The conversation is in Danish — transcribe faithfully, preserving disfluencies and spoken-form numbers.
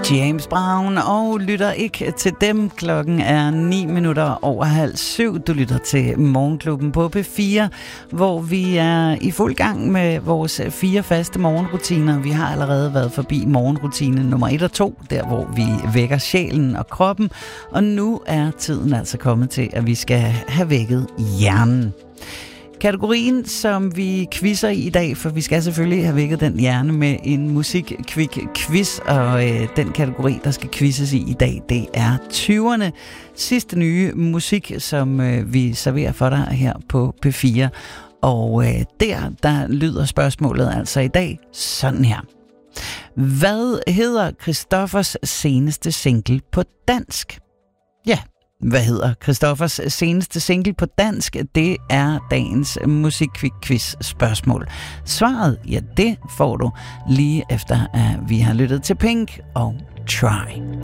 James Brown, og lytter ikke til dem. Klokken er ni minutter over halv syv. Du lytter til Morgenklubben på P fire, hvor vi er i fuld gang med vores fire faste morgenrutiner. Vi har allerede været forbi morgenrutine nummer et og to, der hvor vi vækker sjælen og kroppen. Og nu er tiden altså kommet til, at vi skal have vækket hjernen. Kategorien, som vi quizzer i i dag, for vi skal selvfølgelig have vækket den hjerne med en musikkvik quiz, og øh, den kategori, der skal quizzes i i dag, det er tyverne. Sidste nye musik, som øh, vi serverer for dig her på P fire. Og øh, der, der lyder spørgsmålet altså i dag sådan her. Hvad hedder Christoffers seneste single på dansk? Ja. Hvad hedder Christoffers seneste single på dansk? Det er dagens musikkvik-quiz spørgsmål. Svaret, ja, det får du lige efter, at vi har lyttet til Pink og Try.